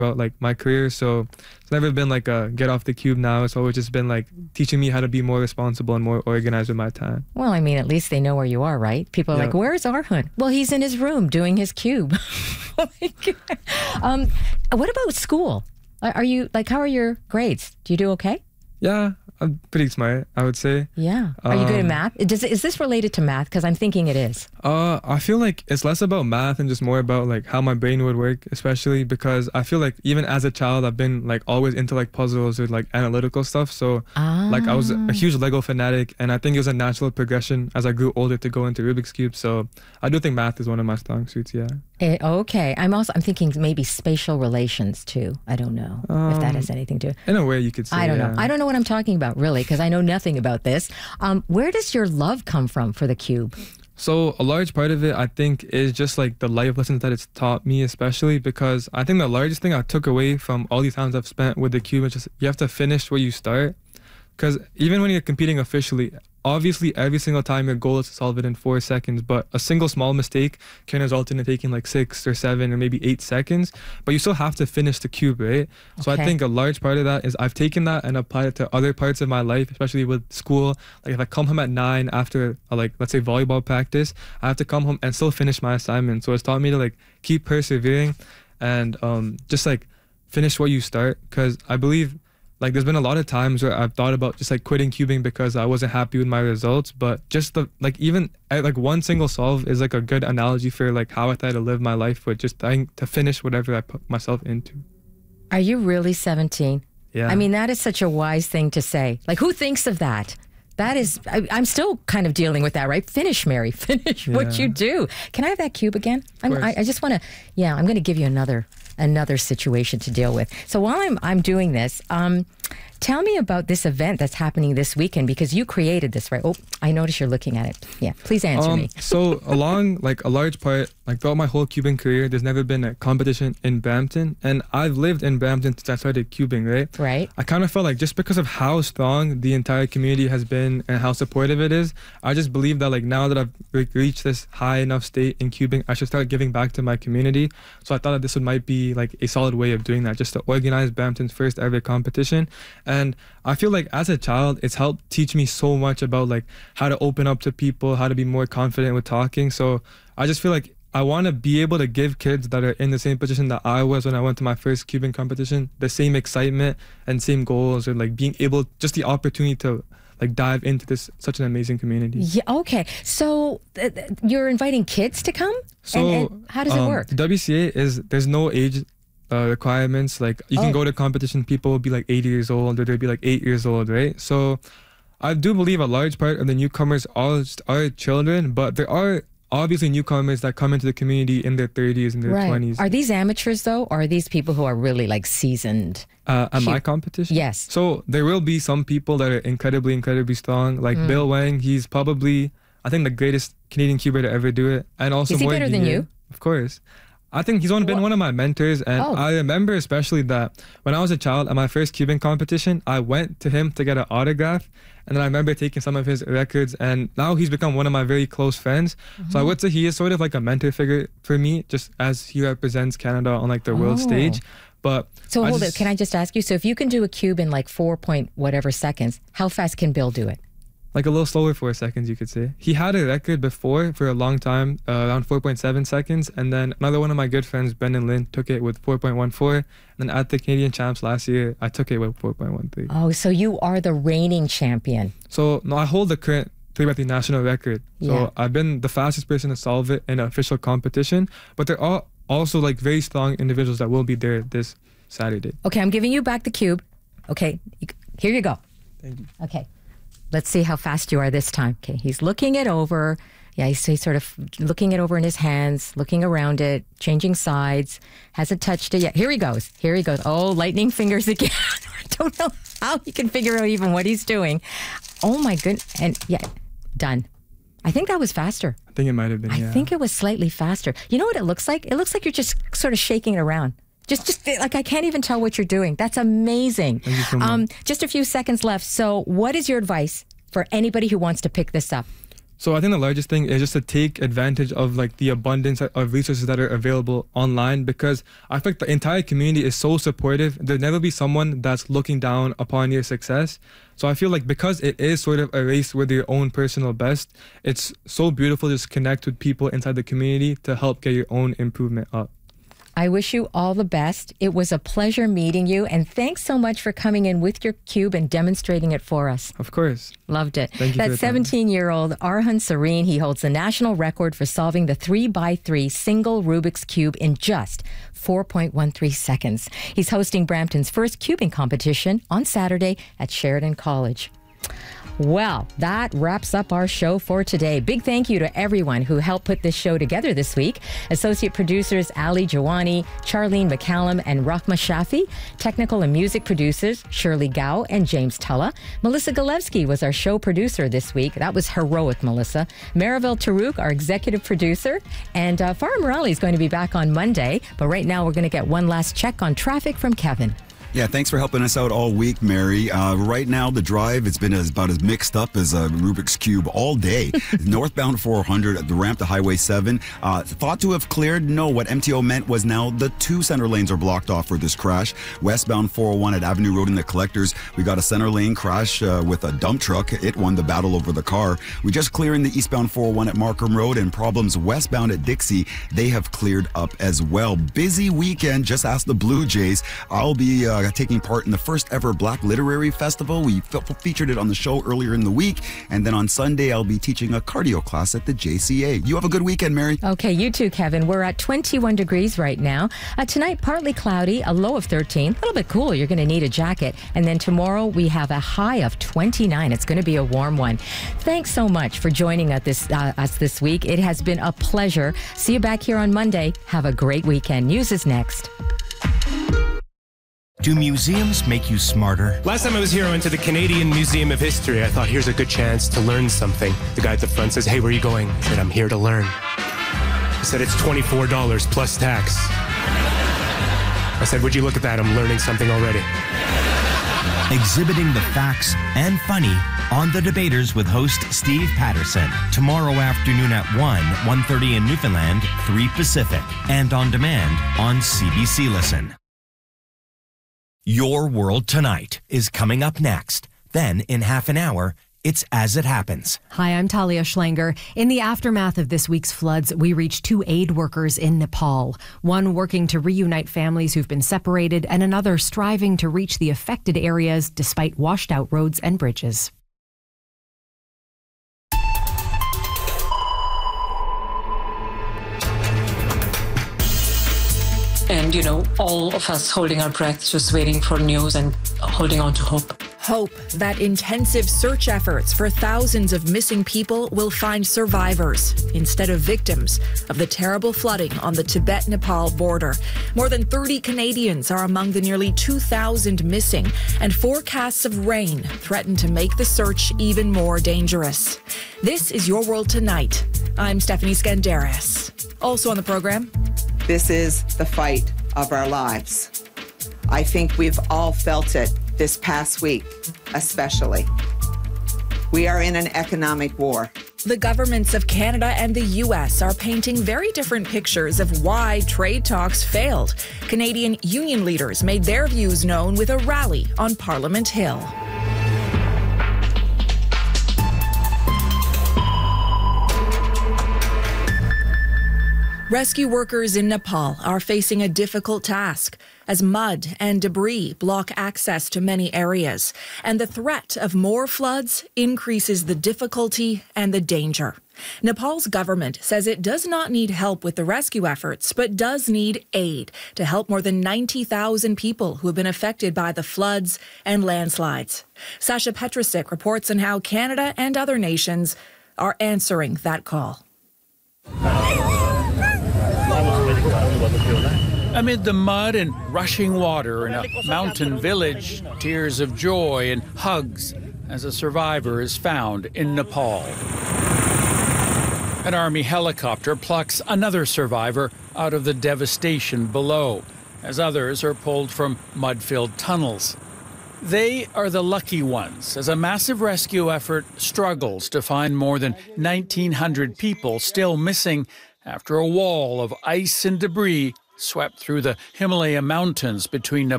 throughout like my career. So it's never been like a get off the cube now. It's always just been like teaching me how to be more responsible and more organized with my time. Well, I mean, at least they know where you are, right? People are like, where's Arhun? Well, he's in his room doing his cube. Oh my God. What about school? Are you like, how are your grades? Do you do okay? Yeah, I'm pretty smart, I would say. Yeah. Are you good at math? Is this related to math? Because I'm thinking it is. I feel like it's less about math and just more about like how my brain would work, especially because I feel like even as a child, I've been like always into like puzzles or like analytical stuff. So like I was a huge Lego fanatic, and I think it was a natural progression as I grew older to go into Rubik's Cube. So I do think math is one of my strong suits, yeah. Okay. I'm thinking maybe spatial relations too. I don't know if that has anything to do. In a way, you could say. I don't know. I don't know what I'm talking about really, because I know nothing about this. Where does your love come from for the cube? So a large part of it, I think, is just like the life lessons that it's taught me, especially because I think the largest thing I took away from all these times I've spent with the cube is just you have to finish where you start. Because even when you're competing officially, obviously every single time your goal is to solve it in 4 seconds, but a single small mistake can result in it taking like 6 or 7 or maybe 8 seconds, but you still have to finish the cube, right? So I think a large part of that is I've taken that and applied it to other parts of my life, especially with school. Like if I come home at 9 after like, let's say volleyball practice, I have to come home and still finish my assignment. So it's taught me to like keep persevering and just like finish what you start. Because I believe like there's been a lot of times where I've thought about just like quitting cubing because I wasn't happy with my results, but just the like even like one single solve is like a good analogy for like how I try to live my life with just trying to finish whatever I put myself into. Are you really 17? Yeah. I mean, that is such a wise thing to say. Like, who thinks of that? That is, I'm still kind of dealing with that, right? Finish, Mary, finish what you do. Can I have that cube again? I just want to, I'm going to give you another situation to deal with. So while I'm doing this, tell me about this event that's happening this weekend, because you created this, right? Oh, I notice you're looking at it. Yeah, please answer me. So along like a large part, like throughout my whole cubing career, there's never been a competition in Brampton, and I've lived in Brampton since I started cubing, right? Right. I kind of felt like just because of how strong the entire community has been and how supportive it is, I just believe that like now that I've reached this high enough state in cubing, I should start giving back to my community. So I thought that this might be like a solid way of doing that, just to organize Brampton's first ever competition. And I feel like as a child, it's helped teach me so much about like how to open up to people, how to be more confident with talking. So I just feel like I want to be able to give kids that are in the same position that I was when I went to my first cubing competition the same excitement and same goals, or like being able, just the opportunity to like dive into this such an amazing community. Yeah. Okay. So you're inviting kids to come? So and how does it work? The WCA is, there's no age requirements. Like you can go to competition, people will be like 80 years old or they'll be like 8 years old, right? So I do believe a large part of the newcomers are children, but there are obviously newcomers that come into the community in their 30s and their 20s. Are these amateurs though, or are these people who are really like seasoned? At my competition? Yes. So there will be some people that are incredibly strong. Like Bill Wang, he's probably, I think, the greatest Canadian cuber to ever do it. And also, is he better than you? Of course. I think he's been one of my mentors, and I remember especially that when I was a child at my first cubing competition, I went to him to get an autograph, and then I remember taking some of his records, and now he's become one of my very close friends. So I would say he is sort of like a mentor figure for me, just as he represents Canada on like the world stage. But so hold it, can I just ask you, so if you can do a cube in like 4 point whatever seconds, how fast can Bill do it? Like a little slower, 4 seconds, you could say. He had a record before for a long time, around 4.7 seconds. And then another one of my good friends, Brendan Lynn, took it with 4.14. And then at the Canadian Champs last year, I took it with 4.13. Oh, so you are the reigning champion. So no, I hold the current 3x3 national record. So I've been the fastest person to solve it in an official competition. But there are also like very strong individuals that will be there this Saturday. Okay, I'm giving you back the cube. Okay, here you go. Thank you. Okay. Let's see how fast you are this time. Okay, he's looking it over. Yeah, he's sort of looking it over in his hands, looking around it, changing sides. Hasn't touched it yet. Here he goes. Here he goes. Oh, lightning fingers again. I don't know how he can figure out even what he's doing. Oh my goodness. And yeah, done. I think that was faster. I think it might have been, I think it was slightly faster. You know what it looks like? It looks like you're just sort of shaking it around. Just like I can't even tell what you're doing. That's amazing. Thank you so much. Just a few seconds left. So what is your advice for anybody who wants to pick this up? So I think the largest thing is just to take advantage of like the abundance of resources that are available online, because I feel like the entire community is so supportive. There'll never be someone that's looking down upon your success. So I feel like because it is sort of a race with your own personal best, it's so beautiful to just connect with people inside the community to help get your own improvement up. I wish you all the best. It was a pleasure meeting you, and thanks so much for coming in with your cube and demonstrating it for us. Of course. Loved it. Thank you. That 17-year-old Arhan Sareen, he holds the national record for solving the 3x3 single Rubik's Cube in just 4.13 seconds. He's hosting Brampton's first cubing competition on Saturday at Sheridan College. Well, that wraps up our show for today. Big thank you to everyone who helped put this show together this week. Associate producers Ali Jawani, Charlene McCallum, and Rahma Shafi. Technical and music producers Shirley Gao and James Tulla. Melissa Galevsky was our show producer this week. That was heroic, Melissa. Marivelle Tarouk, our executive producer. And Farah Morali is going to be back on Monday. But right now, we're going to get one last check on traffic from Kevin. Yeah, thanks for helping us out all week, Mary. Right now, the drive, it's been about as mixed up as a Rubik's Cube all day. Northbound 400 at the ramp to Highway 7. Thought to have cleared. No, what MTO meant was now the 2 center lanes are blocked off for this crash. Westbound 401 at Avenue Road in the Collectors. We got a center lane crash with a dump truck. It won the battle over the car. We just clearing the eastbound 401 at Markham Road, and problems westbound at Dixie. They have cleared up as well. Busy weekend. Just ask the Blue Jays. I'll be taking part in the first ever Black Literary Festival. We featured it on the show earlier in the week. And then on Sunday, I'll be teaching a cardio class at the JCA. You have a good weekend, Mary. Okay, you too, Kevin. We're at 21 degrees right now. Tonight, partly cloudy, a low of 13. A little bit cooler. You're going to need a jacket. And then tomorrow, we have a high of 29. It's going to be a warm one. Thanks so much for joining us this week. It has been a pleasure. See you back here on Monday. Have a great weekend. News is next. Do museums make you smarter? Last time I was here, I went to the Canadian Museum of History. I thought, here's a good chance to learn something. The guy at the front says, hey, where are you going? I said, I'm here to learn. He said, it's $24 plus tax. I said, would you look at that? I'm learning something already. Exhibiting the facts and funny on The Debaters with host Steve Patterson. Tomorrow afternoon at 1:30 in Newfoundland, 3 Pacific. And on demand on CBC Listen. Your World Tonight is coming up next. Then, in half an hour, it's As It Happens. Hi, I'm Talia Schlanger. In the aftermath of this week's floods, we reached 2 aid workers in Nepal. One working to reunite families who've been separated, and another striving to reach the affected areas despite washed out roads and bridges. And, all of us holding our breaths, just waiting for news and holding on to hope. Hope that intensive search efforts for thousands of missing people will find survivors instead of victims of the terrible flooding on the Tibet-Nepal border. More than 30 Canadians are among the nearly 2,000 missing, and forecasts of rain threaten to make the search even more dangerous. This is Your World Tonight. I'm Stephanie Skandaris. Also on the program, this is the fight of our lives. I think we've all felt it this past week, especially. We are in an economic war. The governments of Canada and the U.S. are painting very different pictures of why trade talks failed. Canadian union leaders made their views known with a rally on Parliament Hill. Rescue workers in Nepal are facing a difficult task as mud and debris block access to many areas, and the threat of more floods increases the difficulty and the danger. Nepal's government says it does not need help with the rescue efforts, but does need aid to help more than 90,000 people who have been affected by the floods and landslides. Sasha Petrusik reports on how Canada and other nations are answering that call. Amid the mud and rushing water in a mountain village, tears of joy and hugs as a survivor is found in Nepal. An army helicopter plucks another survivor out of the devastation below, as others are pulled from mud-filled tunnels. They are the lucky ones, as a massive rescue effort struggles to find more than 1,900 people still missing after a wall of ice and debris swept through the Himalaya mountains between Nepal